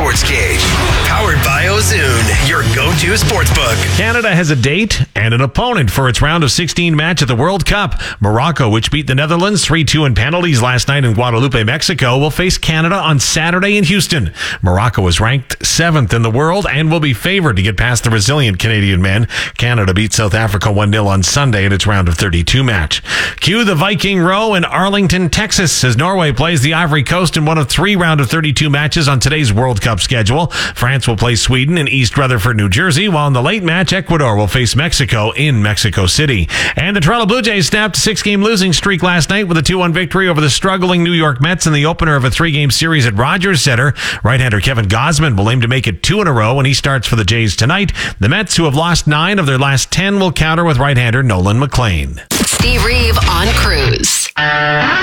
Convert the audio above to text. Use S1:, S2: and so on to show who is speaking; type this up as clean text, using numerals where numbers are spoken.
S1: Sports Cage. Powered by Ozoon, your go-to sportsbook.
S2: Canada has a date and an opponent for its round of 16 match at the World Cup. Morocco, which beat the Netherlands 3-2 in penalties last night in Guadalupe, Mexico, will face Canada on Saturday in Houston. Morocco is ranked 7th in the world and will be favored to get past the resilient Canadian men. Canada beat South Africa 1-0 on Sunday in its round of 32 match. Cue the Viking Row in Arlington, Texas, as Norway plays the Ivory Coast in one of 3 round of 32 matches on today's World Cup schedule. France will play Sweden in East Rutherford, New Jersey, while in the late match, Ecuador will face Mexico in Mexico City. And the Toronto Blue Jays snapped a 6-game losing streak last night with a 2-1 victory over the struggling New York Mets in the opener of a 3-game series at Rogers Center. Right-hander Kevin Gausman will aim to make it 2 in a row when he starts for the Jays tonight. The Mets, who have lost 9 of their last 10, will counter with right-hander Nolan McLean.
S3: Steve Reeve on Cruise.